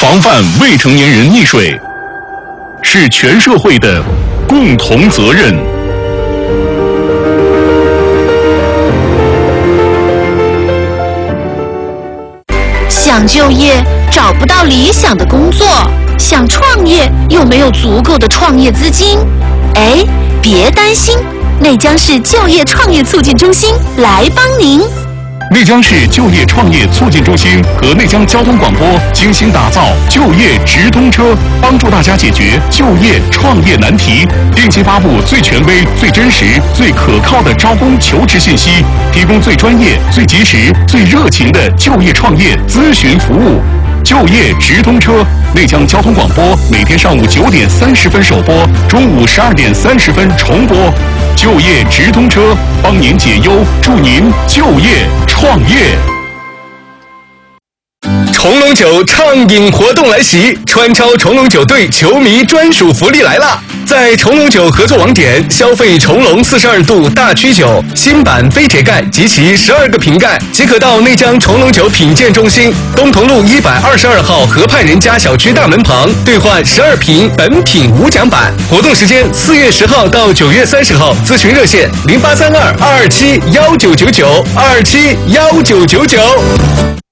防范未成年人溺水是全社会的共同责任。 想就业找不到理想的工作，想创业又没有足够的创业资金。哎，别担心，内江市就业创业促进中心来帮您。 内江市就业创业促进中心和内江交通广播精心打造就业直通车，帮助大家解决就业创业难题，定期发布最权威、最真实、最可靠的招工求职信息，提供最专业、最及时、最热情的就业创业咨询服务。就业直通车，内江交通广播每天上午9点30分首播，中午12点30分重播。就业直通车，帮您解忧，助您就业创业。 重龙酒畅饮活动来袭，川超重龙酒队球迷专属福利来啦！在重龙酒合作网点消费重龙42度大曲酒新版非铁盖及其12个瓶盖，即可到内江重龙酒品鉴中心东同路122号河畔人家小区大门旁兑换12瓶本品无奖版。活动时间4月10号到9月30号，咨询热线0832-227-1999，227-1999。